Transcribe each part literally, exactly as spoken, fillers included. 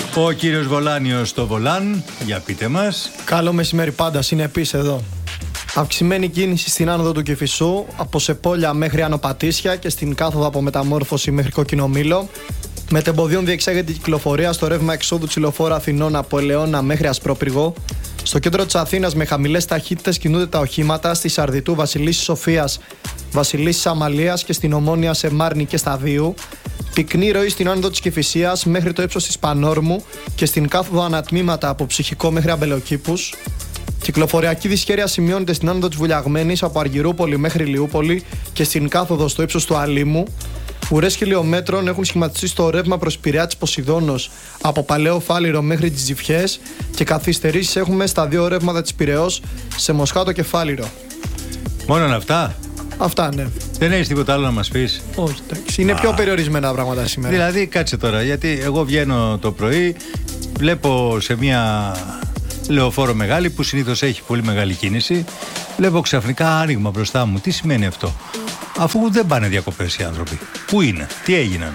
Ο κύριος Βολάνιος στο Βολάν, για πείτε μας. Καλό μεσημέρι πάντα, συνεπής εδώ. Αυξημένη κίνηση στην άνοδο του Κηφισού, από Σεπόλια μέχρι Άνω Πατήσια και στην κάθοδο από Μεταμόρφωση μέχρι Κόκκινο Μήλο. Μετεμποδίων διεξάγεται η κυκλοφορία στο ρεύμα εξόδου Τσιλοφόρα Αθηνών από Ελαιώνα μέχρι Ασπρόπυργο. Στο κέντρο της Αθήνας με χαμηλές ταχύτητες κινούνται τα οχήματα στη Σαρδιτού, Βασιλίσσης Σοφίας, Βασιλίσσης Αμαλίας και στην Ομόνια σε Μάρνη και Σταδίου. Πυκνή ροή στην άνοδο της Κηφισίας μέχρι το ύψος της Πανόρμου και στην κάθοδο ανατμήματα από Ψυχικό μέχρι Αμπελοκήπους. Κυκλοφοριακή δυσχέρεια σημειώνεται στην άνοδο της Βουλιαγμένης από Αργυρούπολη μέχρι Λιούπολη και στην κάθοδο στο ύψος του Αλήμου. Ουρές χιλιόμετρων έχουν σχηματιστεί στο ρεύμα προς Πειραιά της Ποσειδώνος από Παλαιό Φάληρο μέχρι τις Τζιφιές και καθυστερήσεις έχουμε στα δύο ρεύματα της Πειραιώς σε Μοσχάτο και Φάληρο. Μόνον αυτά. Αυτά, ναι. Δεν έχεις τίποτα άλλο να μας πεις? Όχι, εντάξει. Είναι Α. πιο περιορισμένα πράγματα σήμερα. Δηλαδή, κάτσε τώρα, γιατί εγώ βγαίνω το πρωί, βλέπω σε μια λεωφόρο μεγάλη που συνήθως έχει πολύ μεγάλη κίνηση, βλέπω ξαφνικά άνοιγμα μπροστά μου. Τι σημαίνει αυτό? Αφού δεν πάνε διακοπές οι άνθρωποι. Πού είναι, τι έγιναν?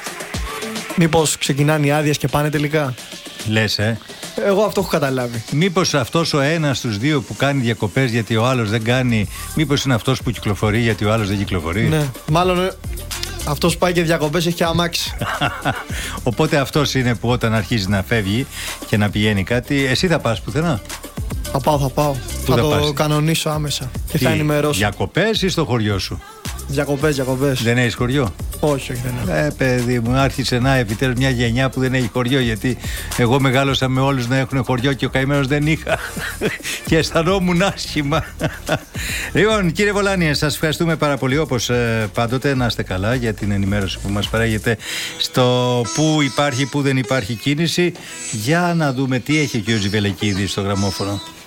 Μήπως ξεκινάνε οι άδειες και πάνε τελικά? Λες, ε. Εγώ αυτό έχω καταλάβει. Μήπως αυτός ο ένας στους δύο που κάνει διακοπές γιατί ο άλλος δεν κάνει, μήπως είναι αυτός που κυκλοφορεί γιατί ο άλλος δεν κυκλοφορεί? Ναι, μάλλον αυτός που πάει και διακοπές έχει και αμάξι. Οπότε αυτός είναι που όταν αρχίζει να φεύγει και να πηγαίνει κάτι, εσύ θα πας πουθενά? Θα πάω, θα πάω. Πού θα θα το πας? κανονίσω άμεσα και Τι, θα ενημερώσω. Διακοπές ή στο χωριό σου? Διακοπές, διακοπές. Δεν έχεις χωριό? Όχι, όχι, δεν έχω. Ε, παιδί μου, άρχισε να επιτέλους μια γενιά που δεν έχει χωριό. Γιατί εγώ μεγάλωσα με όλους να έχουν χωριό και ο καημένος δεν είχα. Και αισθανόμουν άσχημα. Λοιπόν, κύριε Βολάνιε, σας ευχαριστούμε πάρα πολύ. Όπως ε, πάντοτε, να είστε καλά για την ενημέρωση που μας παράγετε στο πού υπάρχει, πού δεν υπάρχει κίνηση. Για να δούμε τι έχει και ο Ζιβελεκίδης στο γραμμόφωνο.